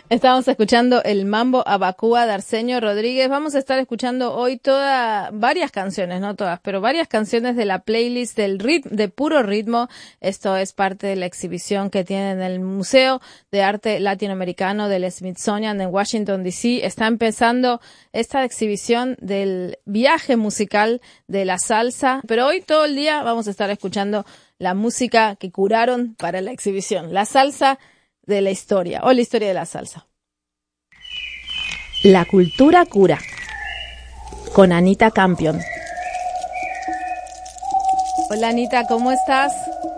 Estamos escuchando el Mambo Abacúa de Arsenio Rodríguez. Vamos a estar escuchando hoy varias canciones, no todas, pero varias canciones de la playlist de puro ritmo. Esto es parte de la exhibición que tiene en el Museo de Arte Latinoamericano del Smithsonian en Washington, D.C. Está empezando esta exhibición del viaje musical de la salsa, pero hoy todo el día vamos a estar escuchando la música que curaron para la exhibición. La salsa de la historia, o la historia de la salsa. La cultura cura, con Anita Campion. Hola Anita, ¿cómo estás?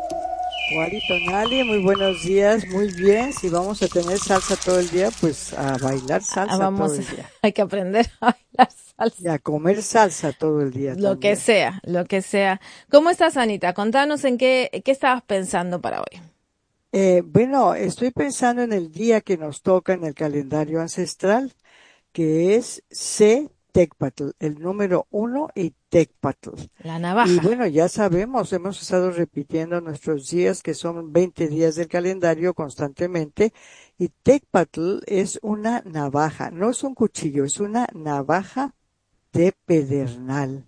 Juanito Nali, muy buenos días, muy bien. Si vamos a tener salsa todo el día, pues a bailar salsa todo el día. Hay que aprender a bailar salsa. Y a comer salsa todo el día Lo que también. sea, lo que sea. ¿Cómo estás, Anita? Contanos en qué estabas pensando para hoy. Bueno, estoy pensando en el día que nos toca en el calendario ancestral, que es C. Tecpatl, el número 1 y Tecpatl. La Y navaja. bueno, ya sabemos, hemos estado repitiendo nuestros días, que son 20 días del calendario constantemente, y Tecpatl es una navaja, no es un cuchillo, es una navaja de pedernal.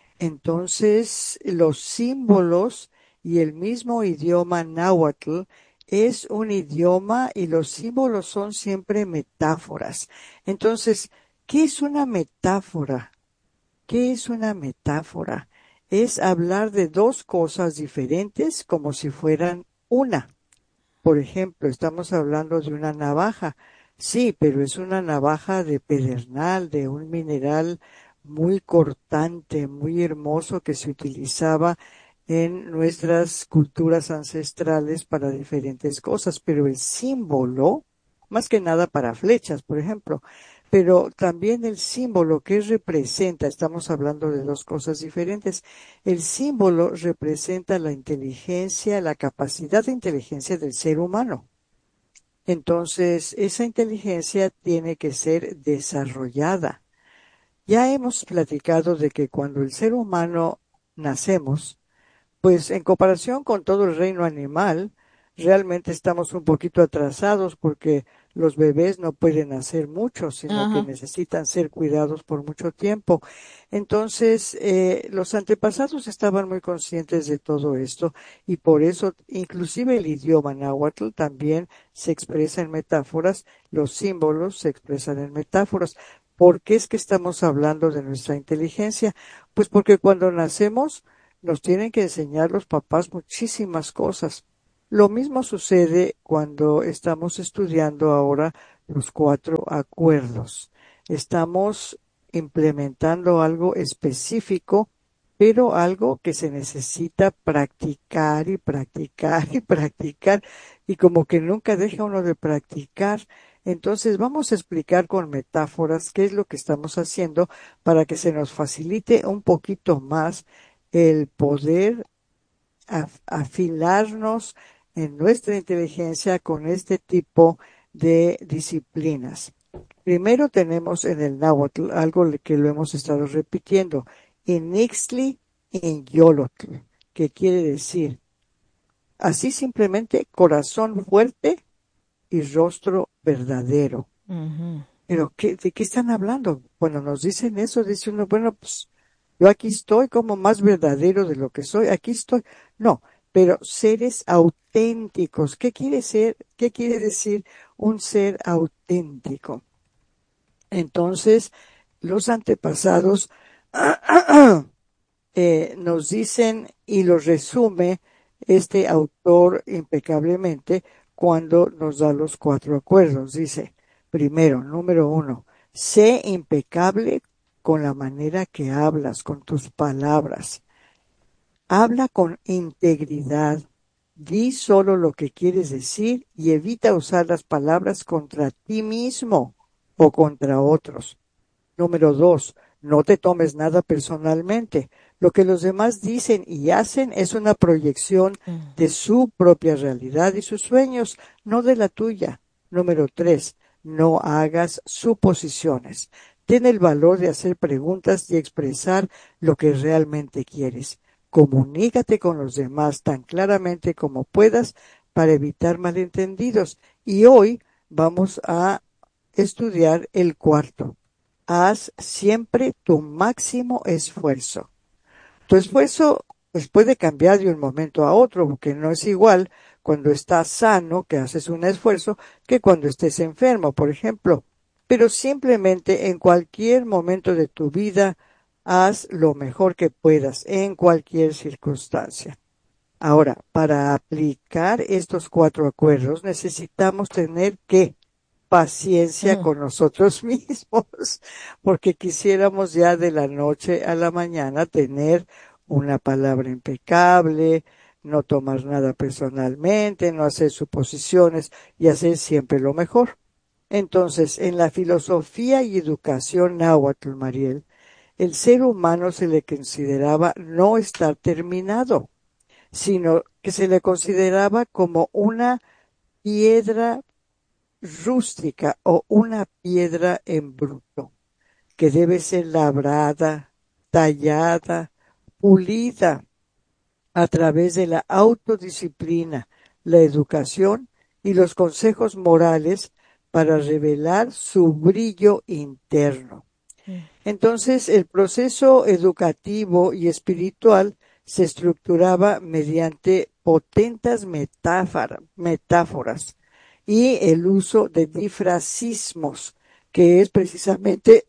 Entonces, los símbolos y el mismo idioma náhuatl es un idioma y los símbolos son siempre metáforas. Entonces, ¿qué es una metáfora? ¿Qué es una metáfora? Es hablar de dos cosas diferentes como si fueran una. Por ejemplo, estamos hablando de una navaja. Sí, pero es una navaja de pedernal, de un mineral muy cortante, muy hermoso que se utilizaba en nuestras culturas ancestrales para diferentes cosas, pero el símbolo, más que nada para flechas, por ejemplo, pero también el símbolo que representa, estamos hablando de dos cosas diferentes, el símbolo representa la inteligencia, la capacidad de inteligencia del ser humano. Entonces, esa inteligencia tiene que ser desarrollada. Ya hemos platicado de que cuando el ser humano nacemos, pues en comparación con todo el reino animal, realmente estamos un poquito atrasados porque los bebés no pueden hacer mucho, sino que Ajá. necesitan ser cuidados por mucho tiempo. Entonces, los antepasados estaban muy conscientes de todo esto y por eso, inclusive el idioma náhuatl también se expresa en metáforas, los símbolos se expresan en metáforas. ¿Por qué es que estamos hablando de nuestra inteligencia? Pues porque cuando nacemos, nos tienen que enseñar los papás muchísimas cosas. Lo mismo sucede cuando estamos estudiando ahora los 4 acuerdos. Estamos implementando algo específico, pero algo que se necesita practicar y practicar y practicar, y como que nunca deja uno de practicar. Entonces vamos a explicar con metáforas qué es lo que estamos haciendo para que se nos facilite un poquito más el poder afilarnos en nuestra inteligencia con este tipo de disciplinas. Primero tenemos en el náhuatl algo que lo hemos estado repitiendo, Inixtli in Yolotl, que quiere decir así simplemente corazón fuerte y rostro verdadero. Ujú. Pero ¿de qué están hablando? Cuando nos dicen eso, dice uno, bueno, pues yo aquí estoy como más verdadero de lo que soy, aquí estoy. No, pero seres auténticos. ¿Qué quiere ser? ¿Qué quiere decir un ser auténtico? Entonces, los antepasados nos dicen y lo resume este autor impecablemente cuando nos da los 4 acuerdos. Dice, primero, número 1, sé impecable con la manera que hablas, con tus palabras. Habla con integridad. Di solo lo que quieres decir y evita usar las palabras contra ti mismo o contra otros. Número 2, no te tomes nada personalmente. Lo que los demás dicen y hacen es una proyección Mm. de su propia realidad y sus sueños, no de la tuya. Número 3, no hagas suposiciones. Ten el valor de hacer preguntas y expresar lo que realmente quieres. Comunícate con los demás tan claramente como puedas para evitar malentendidos. Y hoy vamos a estudiar el cuarto. Haz siempre tu máximo esfuerzo. Tu esfuerzo pues puede cambiar de un momento a otro, porque no es igual cuando estás sano, que haces un esfuerzo, que cuando estés enfermo, por ejemplo. Pero simplemente en cualquier momento de tu vida, haz lo mejor que puedas, en cualquier circunstancia. Ahora, para aplicar estos 4 acuerdos, necesitamos tener que paciencia Mm, con nosotros mismos, porque quisiéramos ya de la noche a la mañana tener una palabra impecable, no tomar nada personalmente, no hacer suposiciones y hacer siempre lo mejor. Entonces, en la filosofía y educación náhuatl, Mariel, el ser humano se le consideraba no estar terminado, sino que se le consideraba como una piedra rústica o una piedra en bruto, que debe ser labrada, tallada, pulida a través de la autodisciplina, la educación y los consejos morales para revelar su brillo interno. mm, Entonces, el proceso educativo y espiritual se estructuraba mediante potentes metáforas y el uso de difrasismos, que es precisamente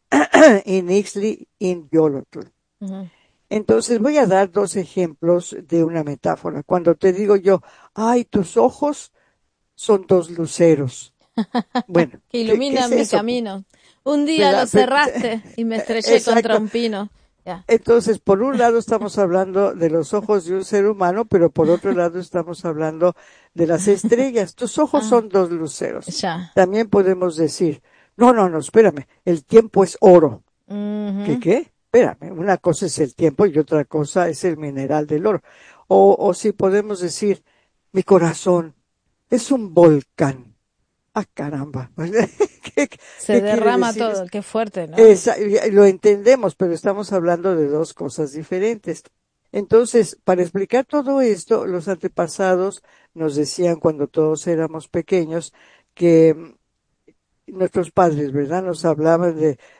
Inixli in Yolotl. ujú. Entonces voy a dar 2 ejemplos de una metáfora. Cuando te digo yo, ay, tus ojos son 2 luceros. Bueno, Que ¿qué es iluminan mi eso? camino. Un día lo ¿Verdad? cerraste y me estrellé contra Exacto. un pino. Ya. Entonces, por un lado estamos hablando de los ojos de un ser humano, pero por otro lado estamos hablando de las estrellas. Tus ojos Ah, son 2 luceros. ya. También podemos decir, no, no, no, espérame, el tiempo es oro. ¿Qué Ujú. qué? Espérame, una cosa es el tiempo y otra cosa es el mineral del oro. O si podemos decir, mi corazón es un volcán. Ah, caramba. ¿Qué, Se qué quiere derrama decir? todo. Qué fuerte, ¿no? Lo entendemos, pero estamos hablando de 2 cosas diferentes. Entonces, para explicar todo esto, los antepasados nos decían cuando todos éramos pequeños que nuestros padres, ¿verdad? Nos hablaban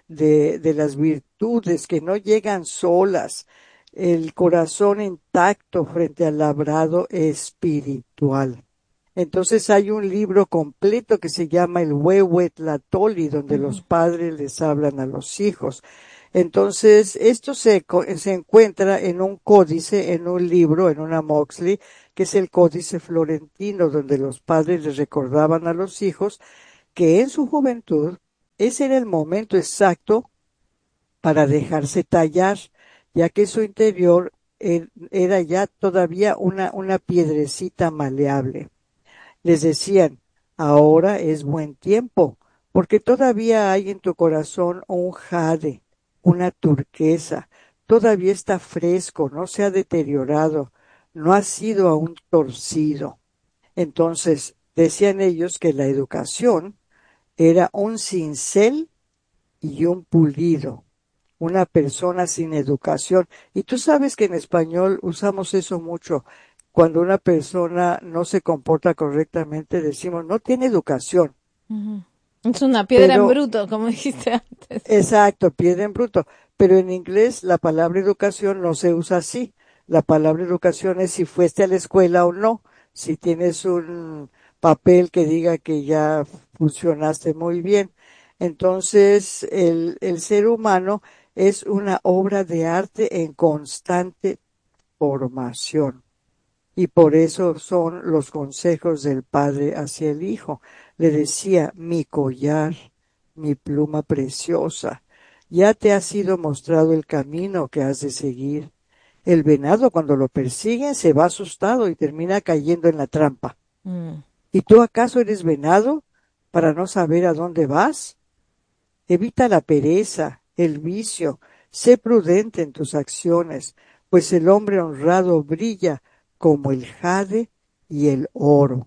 de las virtudes que no llegan solas, el corazón intacto frente al labrado espiritual. Entonces hay un libro completo que se llama el Huehuetlatoli, donde Ujú. los padres les hablan a los hijos. Entonces, esto se encuentra en un códice, en un libro, en una Moxley, que es el Códice Florentino, donde los padres les recordaban a los hijos que en su juventud ese era el momento exacto para dejarse tallar, ya que su interior era ya todavía una piedrecita maleable. Les decían, ahora es buen tiempo, porque todavía hay en tu corazón un jade, una turquesa, todavía está fresco, no se ha deteriorado, no ha sido aún torcido. Entonces, decían ellos que la educación era un cincel y un pulido, una persona sin educación. Y tú sabes que en español usamos eso mucho. Cuando una persona no se comporta correctamente, decimos, no tiene educación. Ujú. Es una piedra en Pero, bruto, como dijiste antes. exacto, piedra en bruto. Pero en inglés la palabra educación no se usa así. La palabra educación es si fuiste a la escuela o no, si tienes un papel que diga que ya funcionaste muy bien. Entonces, el ser humano es una obra de arte en constante formación. Y por eso son los consejos del padre hacia el hijo. Le decía, mi collar, mi pluma preciosa, ya te ha sido mostrado el camino que has de seguir. El venado cuando lo persiguen se va asustado y termina cayendo en la trampa. Mm. ¿Y tú acaso eres venado para no saber a dónde vas? Evita la pereza, el vicio, sé prudente en tus acciones, pues el hombre honrado brilla como el jade y el oro.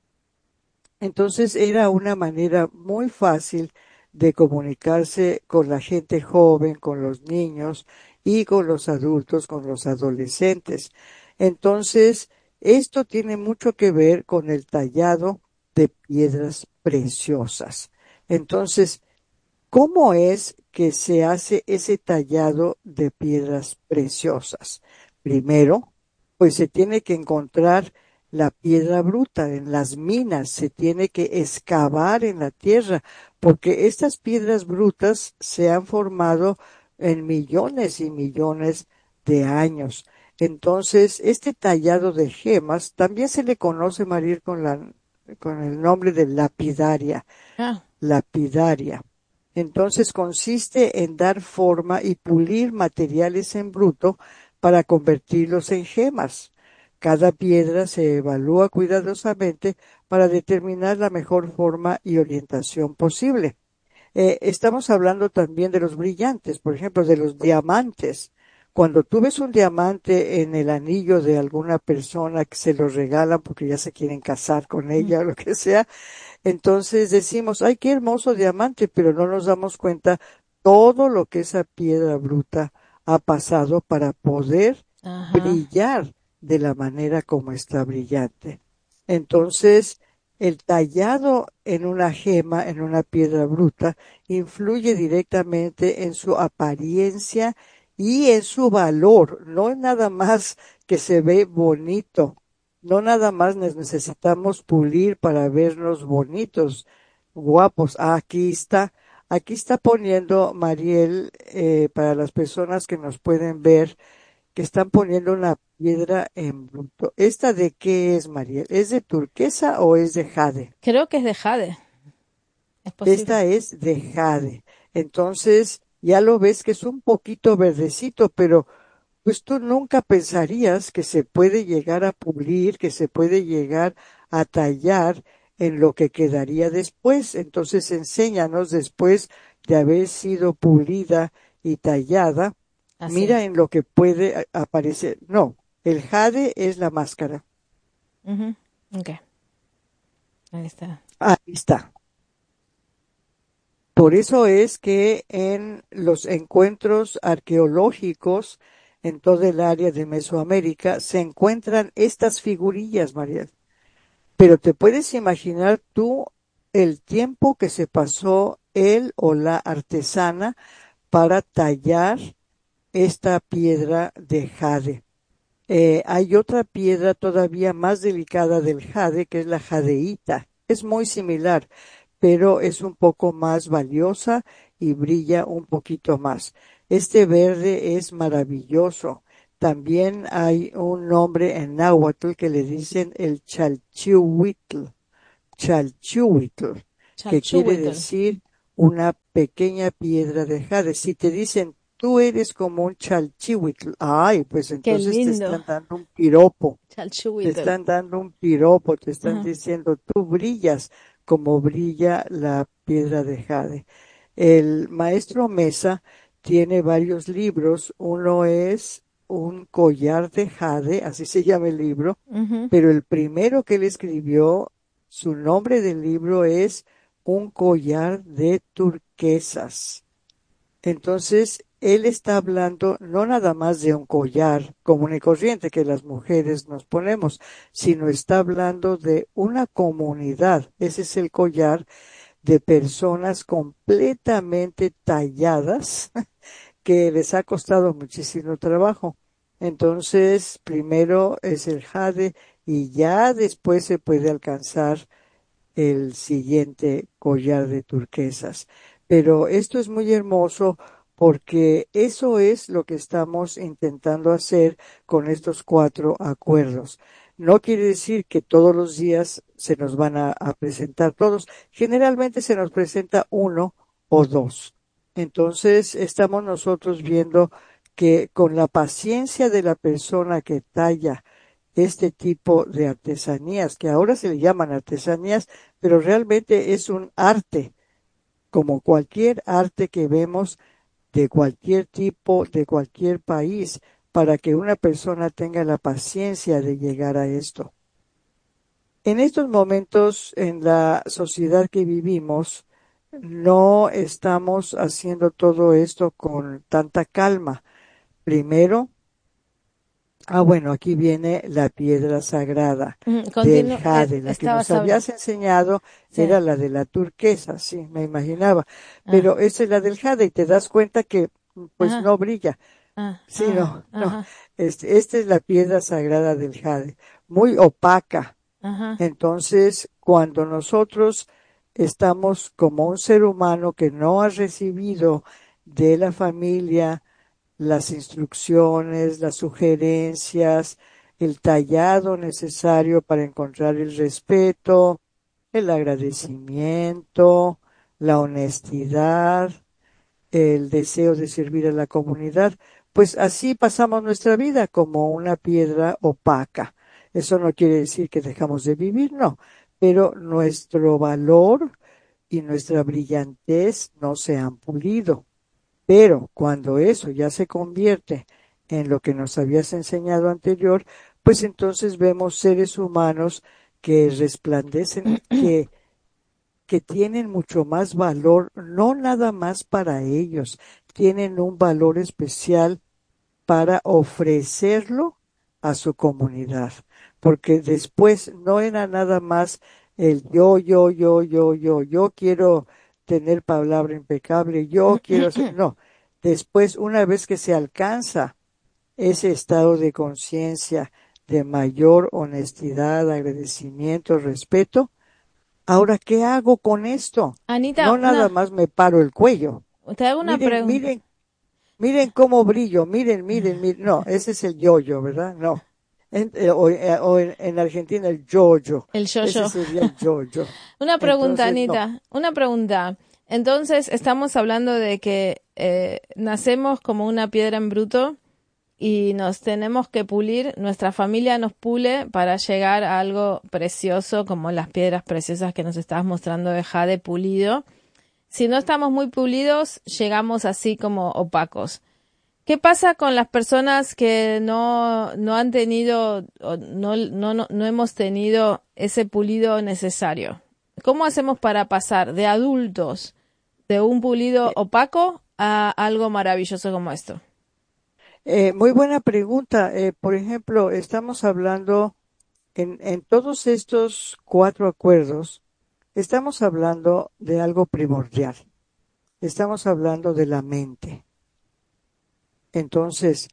Entonces era una manera muy fácil de comunicarse con la gente joven, con los niños y con los adultos, con los adolescentes. Entonces, esto tiene mucho que ver con el tallado de piedras preciosas. Entonces, ¿cómo es que se hace ese tallado de piedras preciosas? Primero, pues se tiene que encontrar la piedra bruta en las minas, se tiene que excavar en la tierra, porque estas piedras brutas se han formado en millones y millones de años. Entonces, este tallado de gemas también se le conoce, María, con el nombre de lapidaria. Ah, Lapidaria. Entonces consiste en dar forma y pulir materiales en bruto para convertirlos en gemas. Cada piedra se evalúa cuidadosamente para determinar la mejor forma y orientación posible. Estamos hablando también de los brillantes, por ejemplo, de los diamantes. Cuando tú ves un diamante en el anillo de alguna persona que se lo regalan porque ya se quieren casar con mm, ella o lo que sea, entonces decimos, ay, qué hermoso diamante, pero no nos damos cuenta todo lo que esa piedra bruta ha pasado para poder ajá, brillar de la manera como está brillante. Entonces, el tallado en una gema, en una piedra bruta, influye directamente en su apariencia y en su valor. No es nada más que se ve bonito, no nada más necesitamos pulir para vernos bonitos, guapos. Aquí está poniendo Mariel, para las personas que nos pueden ver, que están poniendo una piedra en bruto. ¿Esta de qué es, Mariel? ¿Es de turquesa o es de jade? creo que es de jade, es posible. Esta es de jade. Entonces, ya lo ves que es un poquito verdecito, pero pues tú nunca pensarías que se puede llegar a pulir, que se puede llegar a tallar en lo que quedaría después. Entonces, enséñanos después de haber sido pulida y tallada, Así. mira en lo que puede aparecer. No, el jade es la máscara. Ujú, ok, ahí está. Ahí está. Por eso es que en los encuentros arqueológicos en todo el área de Mesoamérica se encuentran estas figurillas, María. Pero te puedes imaginar tú el tiempo que se pasó él o la artesana para tallar esta piedra de jade. Hay otra piedra todavía más delicada del jade, que es la jadeíta. Es muy similar, pero es un poco más valiosa y brilla un poquito más. Este verde es maravilloso. También hay un nombre en náhuatl que le dicen el chalchihuitl, chalchihuitl, que quiere Chalchuhuitl. decir una pequeña piedra de jade. Si te dicen tú eres como un chalchihuitl, ay, pues Qué entonces te lindo. están dando un piropo, te Chalchuhuitl. están dando un piropo, te están Ajá. diciendo tú brillas como brilla la piedra de jade. El maestro Mesa tiene varios libros, uno es un collar de jade, así se llama el libro, Ujú. pero el primero que él escribió, su nombre del libro es Un collar de turquesas. Entonces, él está hablando no nada más de un collar común y corriente que las mujeres nos ponemos, sino está hablando de una comunidad. Ese es el collar de personas completamente talladas que les ha costado muchísimo trabajo. Entonces, primero es el jade y ya después se puede alcanzar el siguiente collar de turquesas. Pero esto es muy hermoso porque eso es lo que estamos intentando hacer con estos cuatro acuerdos. No quiere decir que todos los días se nos van a presentar todos. Generalmente se nos presenta uno o dos. Entonces estamos nosotros viendo que con la paciencia de la persona que talla este tipo de artesanías, que ahora se le llaman artesanías, pero realmente es un arte, como cualquier arte que vemos de cualquier tipo, de cualquier país, para que una persona tenga la paciencia de llegar a esto. En estos momentos, en la sociedad que vivimos, no estamos haciendo todo esto con tanta calma. Primero, Bueno, aquí viene la piedra sagrada del Continúo, jade. La que nos estabas hablando. habías enseñado Sí. era la de la turquesa, sí, me imaginaba. Ah, Pero esa es la del jade y te das cuenta que pues ajá, no brilla. Sí, ajá, no, no. ajá, Esta es la piedra sagrada del jade, muy opaca. ajá. Entonces, cuando nosotros estamos como un ser humano que no ha recibido de la familia las instrucciones, las sugerencias, el tallado necesario para encontrar el respeto, el agradecimiento, la honestidad, el deseo de servir a la comunidad, pues así pasamos nuestra vida como una piedra opaca. Eso no quiere decir que dejamos de vivir, no, pero nuestro valor y nuestra brillantez no se han pulido. Pero cuando eso ya se convierte en lo que nos habías enseñado anterior, pues entonces vemos seres humanos que resplandecen, que tienen mucho más valor, no nada más para ellos, tienen un valor especial para ofrecerlo a su comunidad, porque después no era nada más el yo quiero tener palabra impecable, yo quiero hacer, no, después una vez que se alcanza ese estado de conciencia de mayor honestidad, agradecimiento, respeto, ahora, ¿qué hago con esto? Anita, No nada más me paro el cuello. te hago una Miren, pregunta. miren, miren cómo brillo, miren, miren, miren. No, ese es el yo-yo, ¿verdad? No. En Argentina el yo-yo. El Ese yo-yo. sería el yo-yo. Una pregunta, Entonces, no. Anita. Una pregunta. Entonces, estamos hablando de que nacemos como una piedra en bruto y nos tenemos que pulir, nuestra familia nos pule para llegar a algo precioso como las piedras preciosas que nos estabas mostrando de jade pulido. Si no estamos muy pulidos, llegamos así como opacos. ¿Qué pasa con las personas que no han tenido, o no hemos tenido ese pulido necesario? ¿Cómo hacemos para pasar de adultos de un pulido Eh, opaco a algo maravilloso como esto? Muy buena pregunta. Por ejemplo, estamos hablando en todos estos cuatro acuerdos, estamos hablando de algo primordial. Estamos hablando de la mente. Entonces,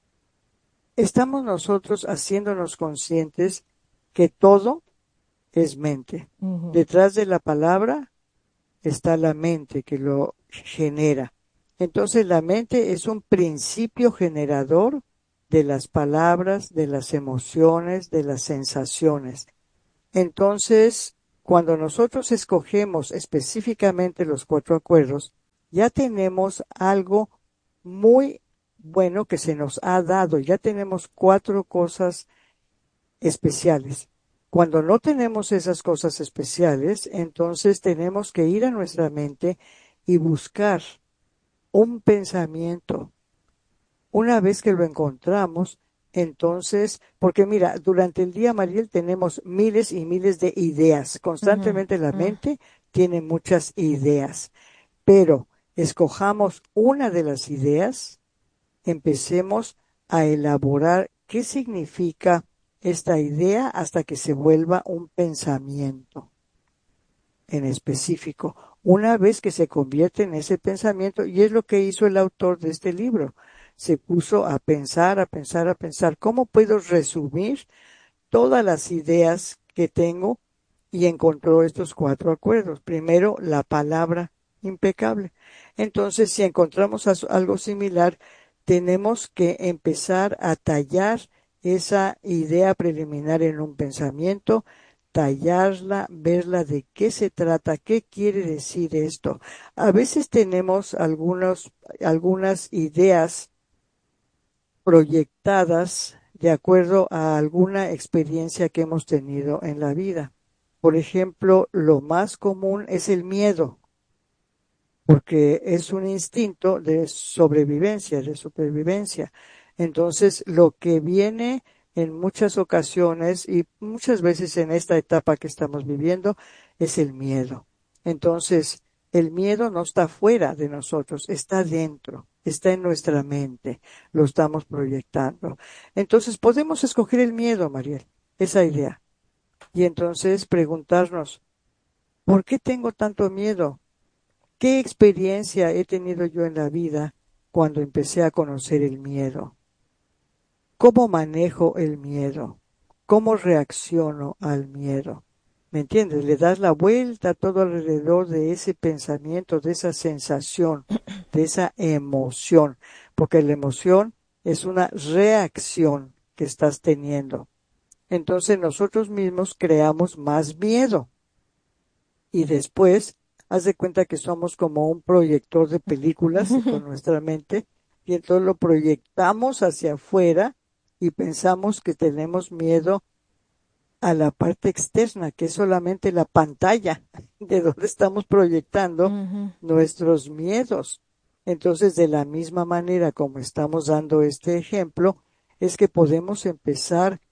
estamos nosotros haciéndonos conscientes que todo es mente. Ujú, Detrás de la palabra está la mente que lo genera. Entonces la mente es un principio generador de las palabras, de las emociones, de las sensaciones. Entonces, cuando nosotros escogemos específicamente los cuatro acuerdos, ya tenemos algo muy bueno que se nos ha dado, ya tenemos cuatro cosas especiales. Cuando no tenemos esas cosas especiales, entonces tenemos que ir a nuestra mente y buscar un pensamiento. Una vez que lo encontramos, entonces, porque mira, durante el día, Mariel, tenemos miles y miles de ideas. ujú, Constantemente la ujú. mente tiene muchas ideas, pero escojamos una de las ideas, empecemos a elaborar qué significa esta idea hasta que se vuelva un pensamiento en específico. Una vez que se convierte en ese pensamiento, y es lo que hizo el autor de este libro, se puso a pensar, a pensar, a pensar, ¿cómo puedo resumir todas las ideas que tengo? Y encontró estos cuatro acuerdos. Primero, la palabra impecable. Entonces, si encontramos algo similar, tenemos que empezar a tallar esa idea preliminar en un pensamiento, tallarla, verla de qué se trata, qué quiere decir esto. A veces tenemos algunas ideas proyectadas de acuerdo a alguna experiencia que hemos tenido en la vida. Por ejemplo, lo más común es el miedo, porque es un instinto de sobrevivencia, de supervivencia. Entonces, lo que viene en muchas ocasiones y muchas veces en esta etapa que estamos viviendo es el miedo. Entonces, el miedo no está fuera de nosotros, está dentro. está en nuestra mente, lo estamos proyectando. Entonces podemos escoger el miedo, Mariel, esa idea. Y entonces preguntarnos, ¿por qué tengo tanto miedo? ¿Qué experiencia he tenido yo en la vida cuando empecé a conocer el miedo? ¿Cómo manejo el miedo? ¿Cómo reacciono al miedo? ¿Me entiendes? Le das la vuelta todo alrededor de ese pensamiento, de esa sensación, de esa emoción, porque la emoción es una reacción que estás teniendo. Entonces nosotros mismos creamos más miedo y después haz de cuenta que somos como un proyector de películas con nuestra mente y entonces lo proyectamos hacia afuera y pensamos que tenemos miedo a la parte externa, que es solamente la pantalla de donde estamos proyectando nuestros miedos. Entonces, de la misma manera como estamos dando este ejemplo, es que podemos empezar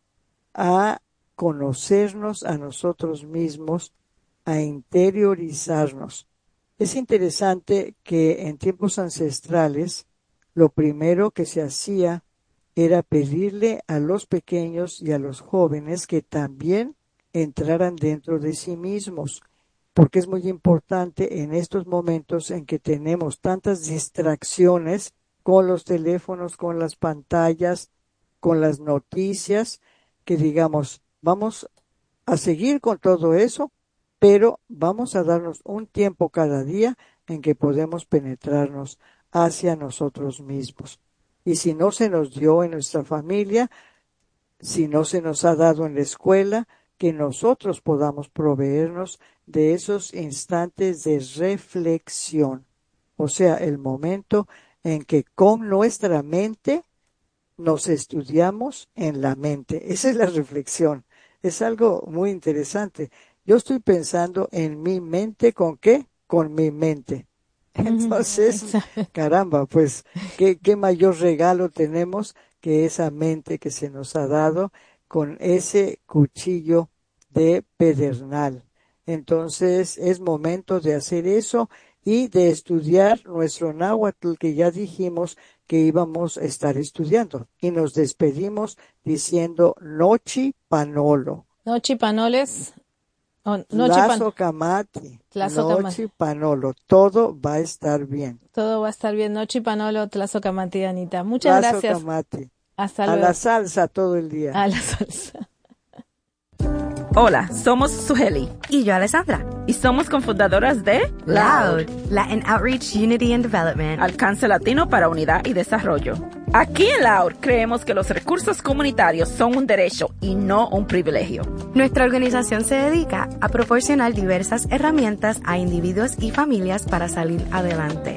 a conocernos a nosotros mismos, a interiorizarnos. Es interesante que en tiempos ancestrales, lo primero que se hacía era pedirle a los pequeños y a los jóvenes que también entraran dentro de sí mismos, porque es muy importante en estos momentos en que tenemos tantas distracciones con los teléfonos, con las pantallas, con las noticias, que digamos, vamos a seguir con todo eso, pero vamos a darnos un tiempo cada día en que podemos penetrarnos hacia nosotros mismos. Y si no se nos dio en nuestra familia, si no se nos ha dado en la escuela, que nosotros podamos proveernos de esos instantes de reflexión. O sea, el momento en que con nuestra mente nos estudiamos en la mente. Esa es la reflexión. Es algo muy interesante. Yo estoy pensando en mi mente, ¿con qué? Con mi mente. Entonces, caramba, pues, ¿qué mayor regalo tenemos que esa mente que se nos ha dado con ese cuchillo de pedernal? Entonces, es momento de hacer eso y de estudiar nuestro náhuatl, que ya dijimos que íbamos a estar estudiando. Y nos despedimos diciendo Nochi Panolo. Nochi Panoles. Tlazo Camati, Nochi Panolo, todo va a estar bien. Todo va a estar bien. Nochi Panolo, Tlazo Camati, Anita. Muchas gracias. Camati. Hasta luego. A la salsa todo el día. A la salsa. Hola, somos Suheli. Y yo, Alessandra. Y somos cofundadoras de Loud, Latin Outreach, Unity and Development. Alcance Latino para Unidad y Desarrollo. Aquí en Loud creemos que los recursos comunitarios son un derecho y no un privilegio. Nuestra organización se dedica a proporcionar diversas herramientas a individuos y familias para salir adelante.